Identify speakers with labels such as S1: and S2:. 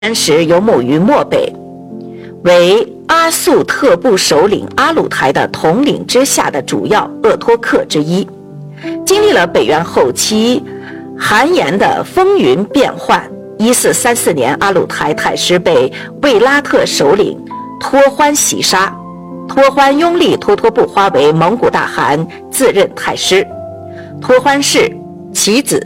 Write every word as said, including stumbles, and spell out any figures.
S1: 山时游牧于漠北，为阿速特部首领阿鲁台的统领之下的主要鄂托克之一。经历了北元后期韩延的风云变幻，一四三四年阿鲁台太师被卫拉特首领托欢袭杀，托欢拥立脱脱部花为蒙古大汗，自任太师。托欢氏其子